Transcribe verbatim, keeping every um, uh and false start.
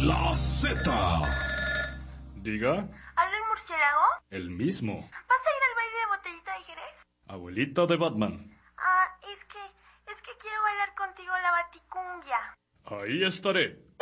La Z. Diga. ¿Habla el murciélago? El mismo. ¿Vas a ir al baile de Botellita de Jerez? Abuelita de Batman. Ah, es que, es que quiero bailar contigo la baticumbia. Ahí estaré.